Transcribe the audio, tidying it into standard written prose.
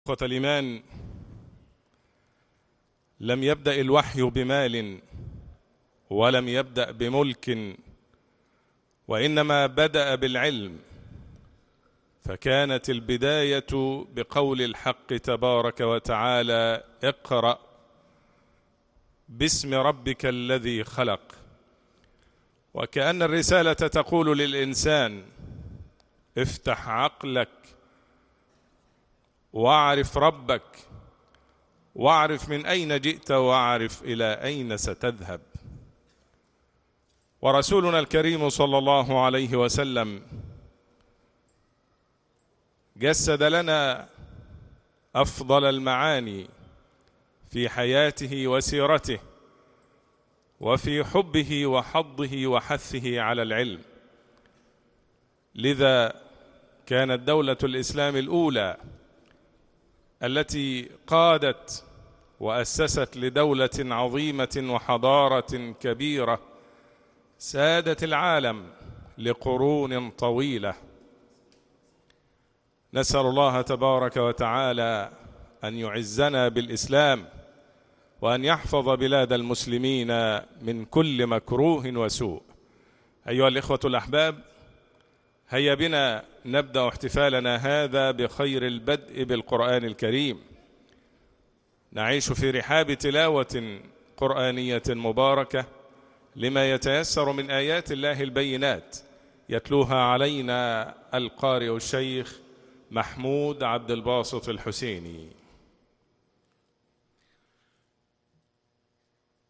إخوة الإيمان، لم يبدأ الوحي بمال ولم يبدأ بملك، وإنما بدأ بالعلم. فكانت البداية بقول الحق تبارك وتعالى: اقرأ باسم ربك الذي خلق. وكأن الرسالة تقول للإنسان: افتح عقلك واعرف ربك، واعرف من أين جئت، واعرف إلى أين ستذهب. ورسولنا الكريم صلى الله عليه وسلم جسد لنا أفضل المعاني في حياته وسيرته، وفي حبه وحضه وحثه على العلم. لذا كانت دولة الإسلام الأولى التي قادت وأسست لدولة عظيمة وحضارة كبيرة سادت العالم لقرون طويلة. نسأل الله تبارك وتعالى أن يعزنا بالإسلام، وأن يحفظ بلاد المسلمين من كل مكروه وسوء. أيها الإخوة الأحباب، هيا بنا نبدأ احتفالنا هذا بخير البدء بالقرآن الكريم. نعيش في رحاب تلاوة قرآنية مباركة لما يتيسر من آيات الله البينات، يتلوها علينا القارئ الشيخ محمود عبد الباسط الحسيني.